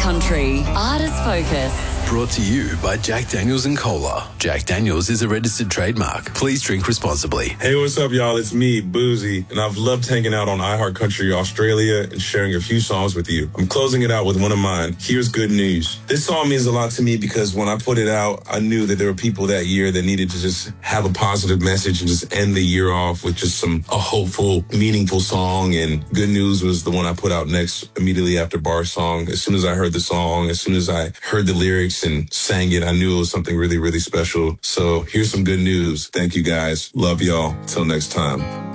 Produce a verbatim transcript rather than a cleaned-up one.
Country Artist Focus. Brought to you by Jack Daniels and Cola. Jack Daniels is a registered trademark. Please drink responsibly. Hey, what's up, y'all? It's me, Boozy, and I've loved hanging out on iHeartCountry Australia and sharing a few songs with you. I'm closing it out with one of mine, Here's Good News. This song means a lot to me because when I put it out, I knew that there were people that year that needed to just have a positive message and just end the year off with just some a hopeful, meaningful song. And Good News was the one I put out next, immediately after Bar's song. As soon as I heard the song, as soon as I heard the lyrics and sang it, I knew it was something really, really special. So here's some good news. Thank you, guys. Love y'all. Till next time.